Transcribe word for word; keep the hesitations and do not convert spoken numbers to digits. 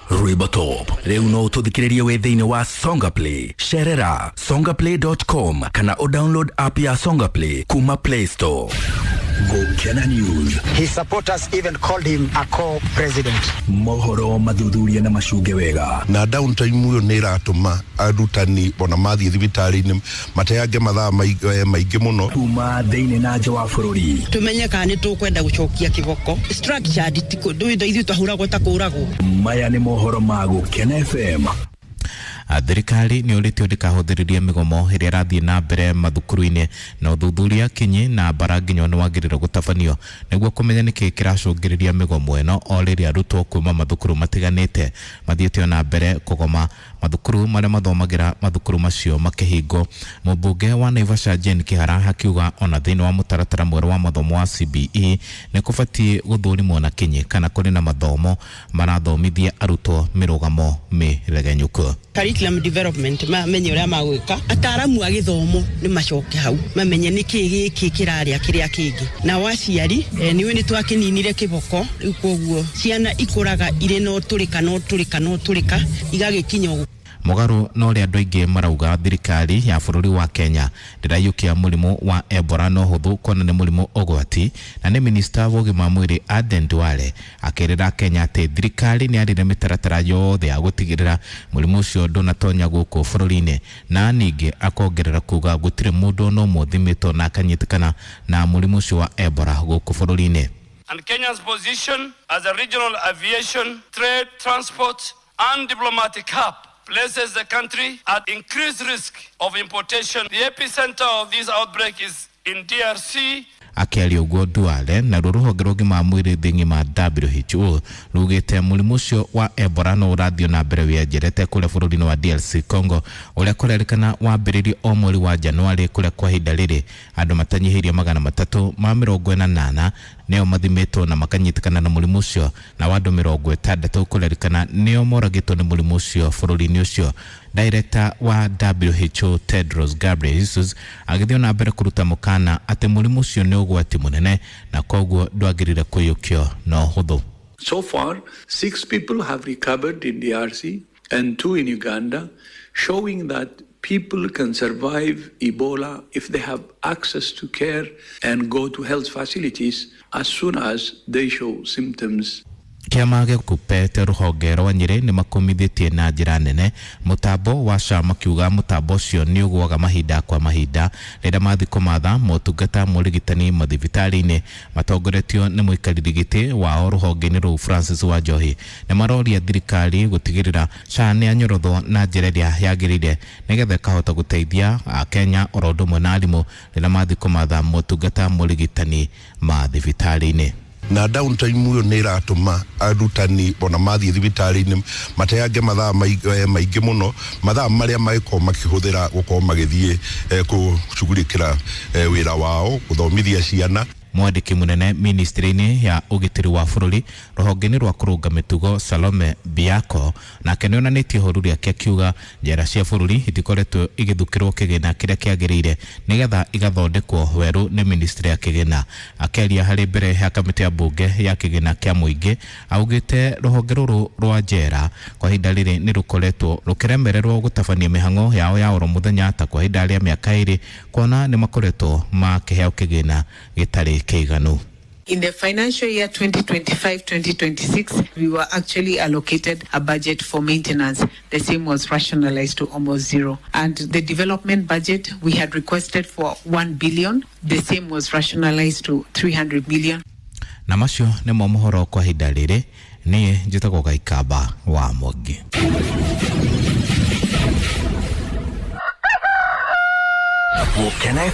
Rwimbo Top. Reu no tuthikiririe wethini wa Songa Play. Sherera songaplay dot com kana o download app ya Songa Play kuma Play Store. Gokena News. His supporters even called him a co-president. Mohoro mathuthuria na macunge wega. Na downtime yo nera atuma arutani bona mathi thibitari-ini mateange mathaa maingi muno kuma thiini na nja wa bururi. Tumenye kana tukwenda gucokia kiboko structure ditiko ndio ithu twahuragwo ta kuragwo. Maya ni mohoro ma Gokena F M. Thirikari ni uritio ndikahuthiriria migomo iria rathie na mbere mathukuru-ini na uthuthuria kinyi na baranginyo ni wagirira gutabanio niguo kumenya niki kiracungiriria migomo eno o riria arutwo kuma mathukuru matiganite mathiete na mbere kugoma mathukuru maria mathomagira mathukuru macio makihingo. Mubunge wa Naivasha Jane Kihara hakiuga ona thiini wa mutaratara mweru wa mathomo wa C B E ni kubatie guthurimwo na kinyi kana kuri na mathomo marathomithia arutwo mirugamo miregenyuku. Curriculum development mamenye uria magwika ataramu a githomo ni macoke hau mamenye niki giki kiraria kiria kingi na waciari eh, niwe ni twakininire kiboko ikoguo ciana ikuraga ire no turika no turika no turika igagikinya Mugaru no ria andu aingi marauga thirikari ya bururi wa Kenya ndirayukia murimu wa Ebola no huthu kona ni murimu ogwati na ni minister wa ugima mwiri Aden Duale akirira Kenya ati thirikari ni arire mitaratara yothe ya gutigirira murimu ucio ndunatonya guku bururi-ini na ningi akongerera kuga gutire mundu no muthimito na akanyitikana na murimu ucio wa Ebola guku bururi-ini. And Kenya's position as a regional aviation, trade, transport and diplomatic hub places the country at increased risk of importation. The epicenter of this outbreak is in D R C. Akiari uguo Duale na ruruhonge rugima mwiri thiini ma W H O rugite murimu ucio wa Ebola no urathio na mbere wenjerete kule bururi-ini wa D R C Congo uria kurerikana wambiririe o mweri wa Januari kuria kwa hinda riri andu matanyihirie magana matatu ma mirongo ina na nana neo mathimitwo na makanyitikana na murimu ucio na wandu mirongo itandatu kurerikana neo moragitwo ni murimu ucio bururi-ini ucio. Director wa W H O Tedros Ghebreyesus agithio na mbere kuruta mukana ati murimu ucio ni ugwati munene na koguo ndwagirire kuyukio no huthu. So far, six people have recovered in D R C and two in Uganda, showing that people can survive Ebola if they have access to care and go to health facilities as soon as they show symptoms. Kiama gia kupete ruhonge rwa Nyeri ni makomithitie na njira nene mutambo wa shama kiuga mutambo cio ni ugwaga mahinda kwa mahinda rĩrĩa mathiko matha motungata mũrigitani mathibitari-ini matongoretio ni muikariri giti wa ruhonge-ini rũu Francis Wanjohi ni maroria thirikari gutigirira sha ni anyorothwo na njĩra ĩrĩa yagĩrĩire nigetha kahota guteithia Kenya oro ũndũ ũmwe na arimũ rĩrĩa mathiko matha motungata mũrigitani mathibitari-ini. Na downtime yo nera atuma arutani bona mathi thibitari-ini mateange mathaa maingi muno mathaa maria maiko makihuthira gukorwo magithie kucugurikira wira wao guthomithia ciana. Mwandiki munene ministry-ini ya ugitiri wa bururi ruhonge-ini rwa kurunga mitugo Salome Biako na kenionanitie horu riake kiuga njera cia bururi itikoretwo igithukirwo kigina kiria kiagirire nigetha igathondekwo weru ni ministry ya kigina. Akeria hari mbere ya kamiti ya bunge ya kigina kia muingi augite ruhonge ruru rwa njera kwa hinda riri ni rukoretwo rukiremererwo gutabania mihango yao ya oro muthenya ta kwa hinda ria miaka iri kuona ni makoretwo makiheo kigina gitari keiganu. In the financial year twenty twenty-five twenty twenty-six, we were actually allocated a budget for maintenance. The same was rationalized to almost zero. And the development budget, we had requested for one billion. The same was rationalized to three hundred million. Na macio ni mo mohoro kwa hinda riri ni njitagwo Gaikamba wa Mwangi. Gokena